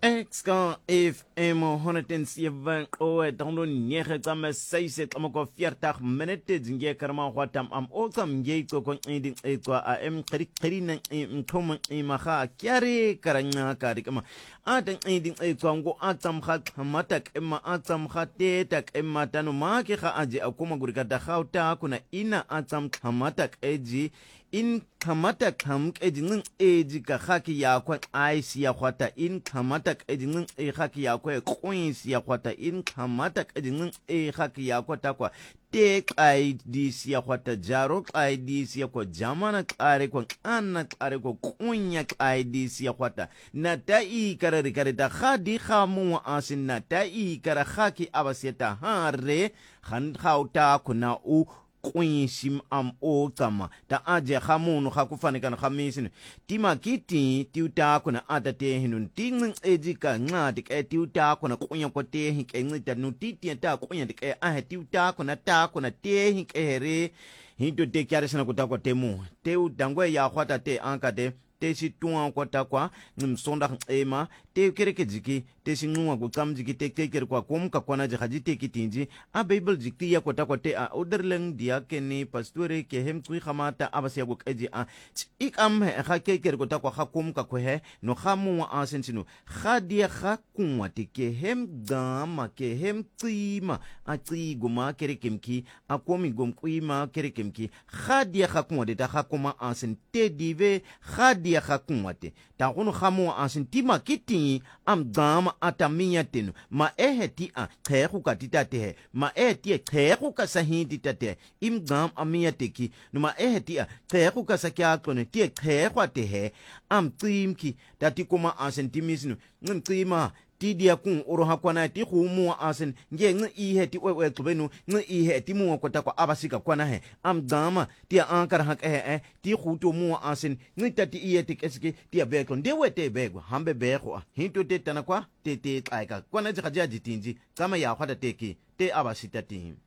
Exka FM 107 oe tando nyege tsama 6 tsama ko 40 minute zinge karma hwatam am otsam nge tsoko nding etswa a em khiri na mthoma imaha kyare karanya kari kama atan nding etswa ngo atsam khat matak emma atsam khate tak emma tanu ma ke kha aje akuma gurika da khauta kuna ina atsam khamatak eji in kamata kam ejinin eji ka haki ya kwa aisi ya kwata in kamata ejinin haki ya kwa coins ya kwata in kamata ejinin haki ya kwata kwa tek IDs ya kwata jaro IDs ya kwa jamana kare kwa ana kare kwa kunya IDs ya kwata na tai kare rikare da khadi khamu asin na tai kare haki abaseta hare khan khauta kuna u kwinshim am o tsama ta aje khamuno khakufaneka na khamisini tima kiti tiuta kuna atate hinun tingin ejika ngadi ke tiuta kuna kunya kote hinke ngita nutiti ta kunya ke a tiuta kuna ta kuna te hinke here hinto te kyare sana kutakwa temu teu dangwe ya khwata te ankate te si tuwa kwata kwa msonda ema te kereke jiki te si nunga kukam jiki te kere kwa kumka kwa na jikaji te kitinji a bible jiki ya kwata kwa te a uderleng dia kene pastore ke hem kui khamata abasi ya kukaji a ikam ha kere kwata kwa kumka kwa he no khamu wa asensinu khadia khakumwa te ke hem gama ke hem tsima a tsiguma kere kemki a komi gomkuima kere kemki khadia khakumwa te ta khakuma asen te dive khadia khakumwate ta gono khamu asin tima kiti am gama atamia tenu ma eheti a khekhu katita te ma eheti khekhu ka sahindi tate im gam amia teki no ma eheti a khekhu ka sakya klone ti khekhu te he am tsimki tati kuma asin timisnu ngin tsima tidia kun oroha kwana ti khumu asen nge ngi ihe ti we tlubenu ngi ihe ti mu ko ta ko abasika kwana he am dama ti ankar hak ti khuto mu asen ngi tati ihe ti keski ti abeko ndewe te bego hambe bego hinto te tanakwa te kaika kwana jaja jitinji kama ya khwata teki te abasita ti